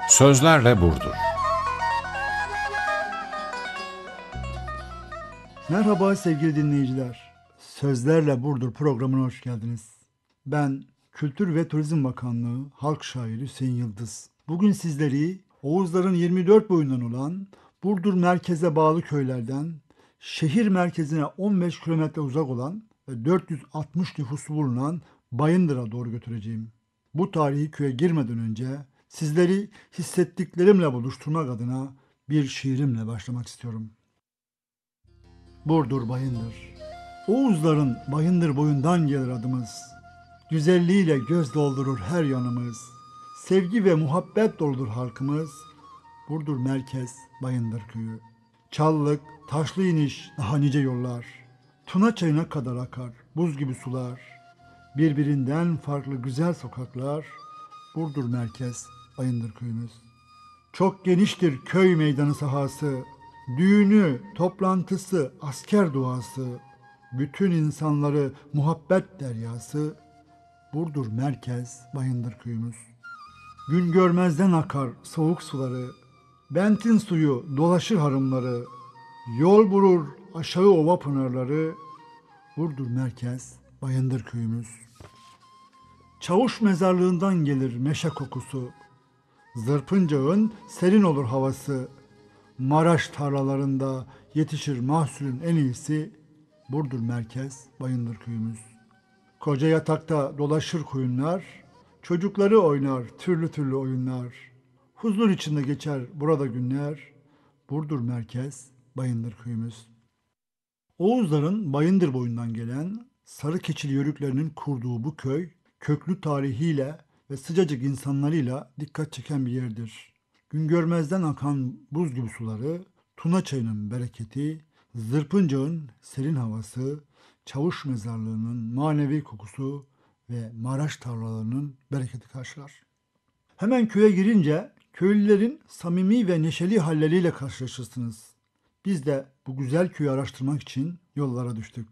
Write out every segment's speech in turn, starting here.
Sözlerle Burdur. Merhaba sevgili dinleyiciler. Sözlerle Burdur programına hoş geldiniz. Ben Kültür ve Turizm Bakanlığı Halk Şairi Hüseyin Yıldız. Bugün sizleri Oğuzların 24 boyundan olan Burdur merkeze bağlı köylerden şehir merkezine 15 kilometre uzak olan ve 460 nüfusu bulunan Bayındır'a doğru götüreceğim. Bu tarihi köye girmeden önce sizleri hissettiklerimle buluşturmak adına bir şiirimle başlamak istiyorum. Burdur Bayındır. Oğuzların Bayındır boyundan gelir adımız. Güzelliğiyle göz doldurur her yanımız. Sevgi ve muhabbet doludur halkımız. Burdur merkez Bayındır köyü. Çallık, taşlı iniş, daha nice yollar. Tuna çayına kadar akar buz gibi sular. Birbirinden farklı güzel sokaklar. Burdur merkez Bayındır köyümüz. Çok geniştir köy meydanı sahası. Düğünü, toplantısı, asker duası, bütün insanları muhabbet deryası, Burdur merkez Bayındır köyümüz. Gün görmezden akar soğuk suları, Bentin suyu dolaşır harımları, yol bulur aşağı ova pınarları, Burdur merkez Bayındır köyümüz. Çavuş mezarlığından gelir meşe kokusu, Zırpıncağın serin olur havası, Maraş tarlalarında yetişir mahsulün en iyisi, Burdur merkez Bayındır köyümüz. Koca yatakta dolaşır koyunlar, çocukları oynar türlü türlü oyunlar. Huzur içinde geçer burada günler, Burdur merkez Bayındır köyümüz. Oğuzların Bayındır boyundan gelen sarı keçili yörüklerinin kurduğu bu köy, köklü tarihiyle ve sıcacık insanlarıyla dikkat çeken bir yerdir. Gün görmezden akan buz gibi suları, Tuna çayının bereketi, Zırpıncağın serin havası, Çavuş mezarlığının manevi kokusu ve Maraş tarlalarının bereketi karşılar. Hemen köye girince köylülerin samimi ve neşeli halleriyle karşılaşırsınız. Biz de bu güzel köyü araştırmak için yollara düştük.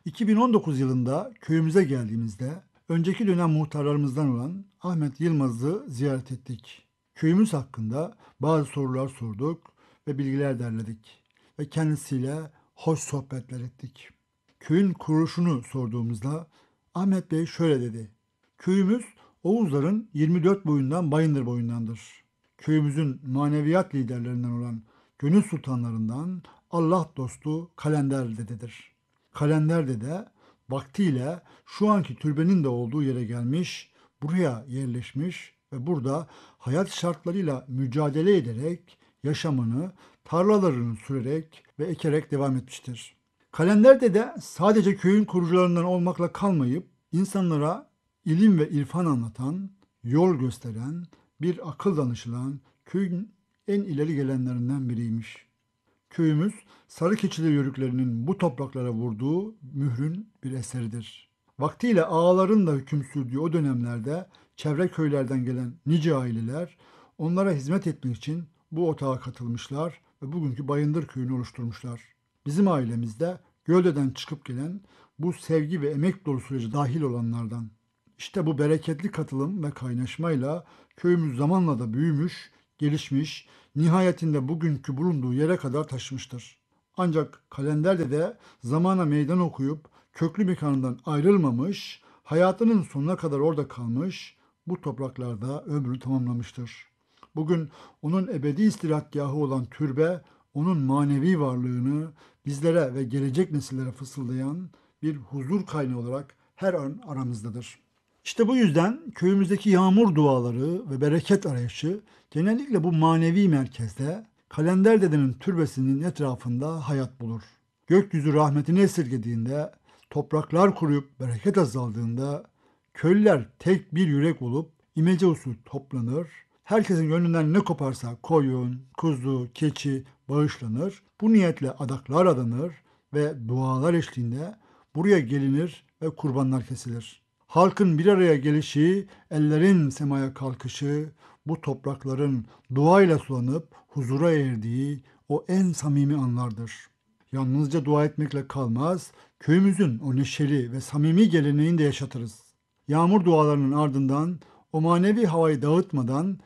2019 yılında köyümüze geldiğimizde önceki dönem muhtarlarımızdan olan Ahmet Yılmaz'ı ziyaret ettik. Köyümüz hakkında bazı sorular sorduk ve bilgiler derledik ve kendisiyle hoş sohbetler ettik. Köyün kuruluşunu sorduğumuzda Ahmet Bey şöyle dedi. Köyümüz Oğuzların 24 boyundan Bayındır boyundandır. Köyümüzün maneviyat liderlerinden olan gönül sultanlarından Allah dostu Kalender dededir. Kalender dede vaktiyle şu anki türbenin de olduğu yere gelmiş, buraya yerleşmiş ve burada hayat şartlarıyla mücadele ederek yaşamını, tarlalarını sürerek ve ekerek devam etmiştir. Kalender dede sadece köyün kurucularından olmakla kalmayıp insanlara ilim ve irfan anlatan, yol gösteren, bir akıl danışılan köyün en ileri gelenlerinden biriymiş. Köyümüz sarı keçili yörüklerinin bu topraklara vurduğu mührün bir eseridir. Vaktiyle ağaların da hüküm sürdüğü o dönemlerde çevre köylerden gelen nice aileler onlara hizmet etmek için bu otağa katılmışlar ve bugünkü Bayındır köyünü oluşturmuşlar. Bizim ailemizde Gölde'den çıkıp gelen bu sevgi ve emek dolu süreci dahil olanlardan. İşte bu bereketli katılım ve kaynaşmayla köyümüz zamanla da büyümüş, gelişmiş, nihayetinde bugünkü bulunduğu yere kadar taşımıştır. Ancak Kalender de zamana meydan okuyup köklü mekanından ayrılmamış, hayatının sonuna kadar orada kalmış, bu topraklarda ömrünü tamamlamıştır. Bugün onun ebedi istirahatgahı olan türbe, onun manevi varlığını bizlere ve gelecek nesillere fısıldayan bir huzur kaynağı olarak her an aramızdadır. İşte bu yüzden köyümüzdeki yağmur duaları ve bereket arayışı genellikle bu manevi merkezde Kalender dedenin türbesinin etrafında hayat bulur. Gökyüzü rahmetini esirgediğinde, topraklar kuruyup bereket azaldığında köylüler tek bir yürek olup imece usulü toplanır. Herkesin gönlünden ne koparsa koyun, kuzu, keçi bağışlanır. Bu niyetle adaklar adanır ve dualar eşliğinde buraya gelinir ve kurbanlar kesilir. Halkın bir araya gelişi, ellerin semaya kalkışı, bu toprakların duayla sulanıp huzura erdiği o en samimi anlardır. Yalnızca dua etmekle kalmaz, köyümüzün o neşeli ve samimi geleneğini de yaşatırız. Yağmur dualarının ardından o manevi havayı dağıtmadan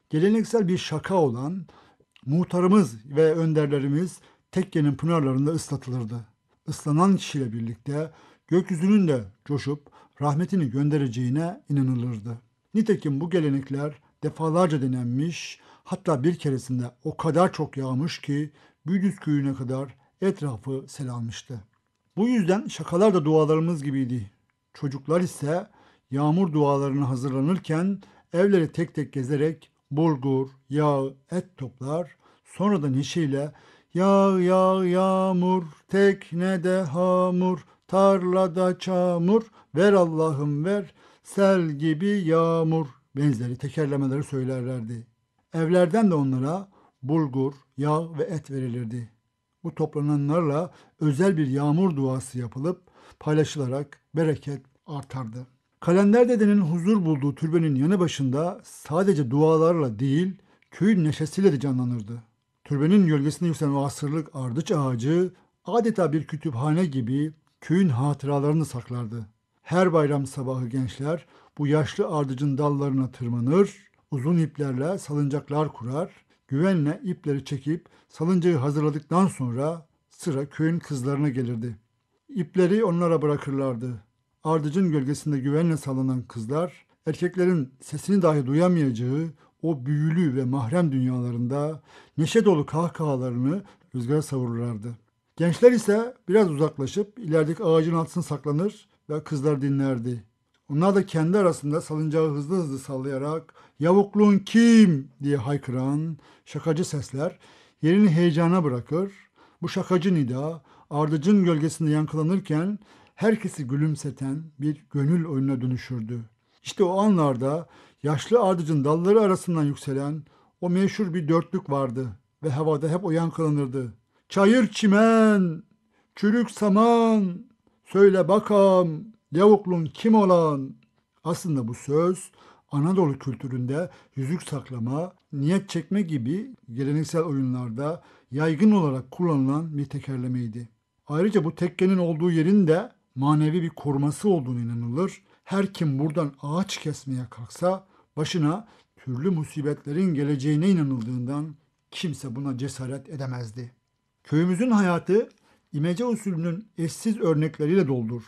Geleneksel bir şaka olan muhtarımız ve önderlerimiz tekkenin pınarlarında ıslatılırdı. Islanan kişiyle birlikte gökyüzünün de coşup rahmetini göndereceğine inanılırdı. Nitekim bu gelenekler defalarca denenmiş, hatta bir keresinde o kadar çok yağmış ki Büdüz köyüne kadar etrafı sel almıştı. Bu yüzden şakalar da dualarımız gibiydi. Çocuklar ise yağmur dualarına hazırlanırken evleri tek tek gezerek bulgur, yağ, et toplar. Sonra da neşeyle yağ yağ yağmur, teknede hamur, tarlada çamur, ver Allah'ım ver, sel gibi yağmur benzeri tekerlemeleri söylerlerdi. Evlerden de onlara bulgur, yağ ve et verilirdi. Bu toplananlarla özel bir yağmur duası yapılıp paylaşılarak bereket artardı. Kalender dedenin huzur bulduğu türbenin yanı başında sadece dualarla değil, köyün neşesiyle de canlanırdı. Türbenin gölgesinde yükselen o asırlık ardıç ağacı adeta bir kütüphane gibi köyün hatıralarını saklardı. Her bayram sabahı gençler bu yaşlı ardıcın dallarına tırmanır, uzun iplerle salıncaklar kurar, güvenle ipleri çekip salıncağı hazırladıktan sonra sıra köyün kızlarına gelirdi. İpleri onlara bırakırlardı. Ardıcın gölgesinde güvenle sallanan kızlar, erkeklerin sesini dahi duyamayacağı o büyülü ve mahrem dünyalarında neşe dolu kahkahalarını rüzgara savururlardı. Gençler ise biraz uzaklaşıp ilerideki ağacın altına saklanır ve kızlar dinlerdi. Onlar da kendi arasında salıncağı hızlı hızlı sallayarak "Yavukluğun kim?" diye haykıran şakacı sesler yerini heyecana bırakır. Bu şakacı nida ardıcın gölgesinde yankılanırken herkesi gülümseten bir gönül oyununa dönüşürdü. İşte o anlarda yaşlı ardıcın dalları arasından yükselen o meşhur bir dörtlük vardı ve havada hep o yankılanırdı. Çayır çimen, çürük saman, söyle bakam, yavuklun kim olan? Aslında bu söz Anadolu kültüründe yüzük saklama, niyet çekme gibi geleneksel oyunlarda yaygın olarak kullanılan bir tekerlemeydi. Ayrıca bu tekkenin olduğu yerin de manevi bir koruması olduğunu inanılır. Her kim buradan ağaç kesmeye kalksa başına türlü musibetlerin geleceğine inanıldığından kimse buna cesaret edemezdi. Köyümüzün hayatı imece usulünün eşsiz örnekleriyle doldur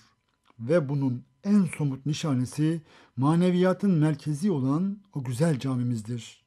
ve bunun en somut nişanesi maneviyatın merkezi olan o güzel camimizdir.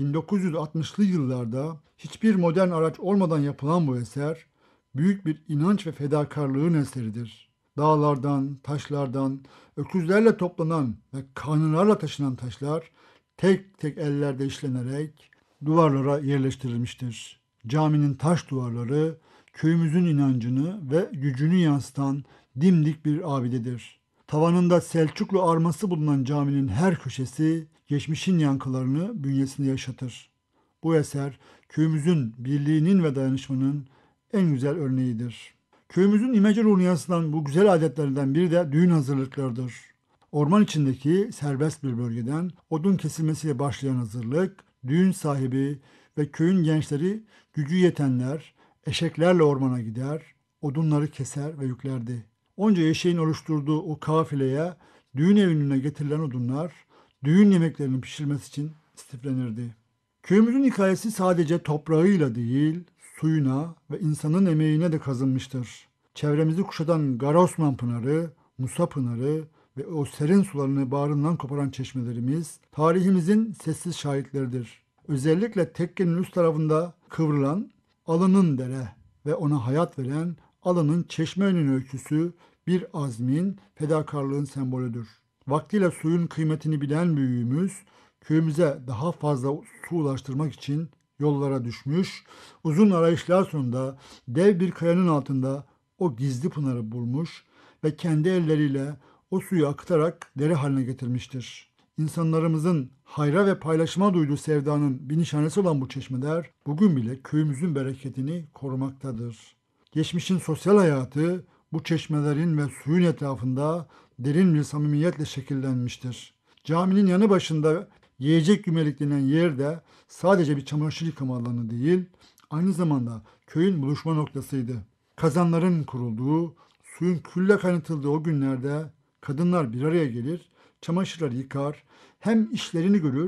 1960'lı yıllarda hiçbir modern araç olmadan yapılan bu eser büyük bir inanç ve fedakarlığın eseridir. Dağlardan, taşlardan, öküzlerle toplanan ve kanılarla taşınan taşlar tek tek ellerde işlenerek duvarlara yerleştirilmiştir. Caminin taş duvarları köyümüzün inancını ve gücünü yansıtan dimdik bir abidedir. Tavanında Selçuklu arması bulunan caminin her köşesi geçmişin yankılarını bünyesinde yaşatır. Bu eser köyümüzün birliğinin ve dayanışmanın en güzel örneğidir. Köyümüzün imece ruhunu yansıtan bu güzel adetlerinden biri de düğün hazırlıklarıdır. Orman içindeki serbest bir bölgeden odun kesilmesiyle başlayan hazırlık, düğün sahibi ve köyün gençleri gücü yetenler eşeklerle ormana gider, odunları keser ve yüklerdi. Onca eşeğin oluşturduğu o kafileye düğün evine getirilen odunlar düğün yemeklerinin pişirilmesi için istiflenirdi. Köyümüzün hikayesi sadece toprağıyla değil, suyuna ve insanın emeğine de kazınmıştır. Çevremizi kuşatan Garosman Pınarı, Musa Pınarı ve o serin sularını bağrından koparan çeşmelerimiz tarihimizin sessiz şahitleridir. Özellikle tekkenin üst tarafında kıvrılan Alının Dere ve ona hayat veren Alının Çeşmeönü'nün öyküsü bir azmin, fedakarlığın sembolüdür. Vaktiyle suyun kıymetini bilen büyüğümüz köyümüze daha fazla su ulaştırmak için yollara düşmüş, uzun arayışlar sonunda dev bir kayanın altında o gizli pınarı bulmuş ve kendi elleriyle o suyu akıtarak dere haline getirmiştir. İnsanlarımızın hayra ve paylaşıma duyduğu sevdanın bir nişanesi olan bu çeşmeler bugün bile köyümüzün bereketini korumaktadır. Geçmişin sosyal hayatı bu çeşmelerin ve suyun etrafında derin bir samimiyetle şekillenmiştir. Caminin yanı başında yiyecek gümelik denen yerde sadece bir çamaşır yıkama alanı değil, aynı zamanda köyün buluşma noktasıydı. Kazanların kurulduğu, suyun külle kaynatıldığı o günlerde kadınlar bir araya gelir, çamaşırları yıkar, hem işlerini görür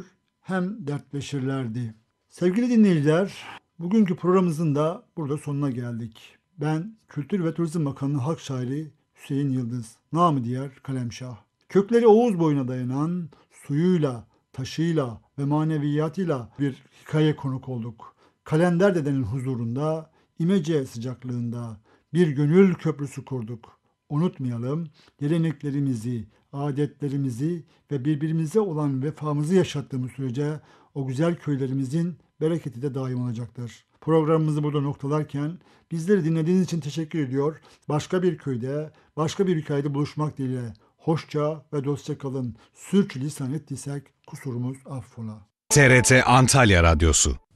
hem dertleşirlerdi. Sevgili dinleyiciler, bugünkü programımızın da burada sonuna geldik. Ben Kültür ve Turizm Bakanı halk şairi Hüseyin Yıldız, namı diğer Kalemşah. Kökleri Oğuz boyuna dayanan suyuyla, taşıyla ve maneviyatıyla bir hikaye konuk olduk. Kalender dedenin huzurunda, İmece sıcaklığında bir gönül köprüsü kurduk. Unutmayalım, geleneklerimizi, adetlerimizi ve birbirimize olan vefamızı yaşattığımız sürece o güzel köylerimizin bereketi de daim olacaktır. Programımızı burada noktalarken bizleri dinlediğiniz için teşekkür ediyor. Başka bir köyde, başka bir hikayede buluşmak dileğiyle. Hoşça ve dostça kalın. Sürçülisan ettiysek kusurumuz affola. TRT Antalya Radyosu